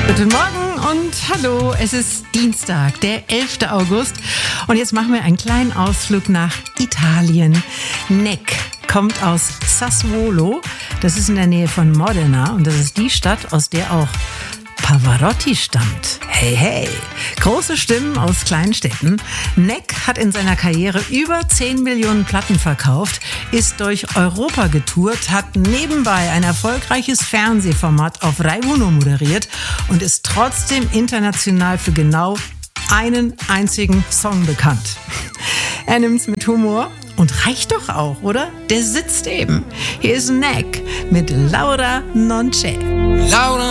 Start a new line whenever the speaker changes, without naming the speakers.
Guten Morgen und hallo, es ist Dienstag, der 11. August und jetzt machen wir einen kleinen Ausflug nach Italien. Neck kommt aus Sassuolo, das ist in der Nähe von Modena und das ist die Stadt, aus der auch Pavarotti stammt. Hey, hey, große Stimmen aus kleinen Städten. Neck hat in seiner Karriere über 10 Millionen Platten verkauft, ist durch Europa getourt, hat nebenbei ein erfolgreiches Fernsehformat auf Rai Uno moderiert und ist trotzdem international für genau einen einzigen Song bekannt. Er nimmt's mit Humor und reicht doch auch, oder? Der sitzt eben. Hier ist Neck mit Laura Non C'è.
Laura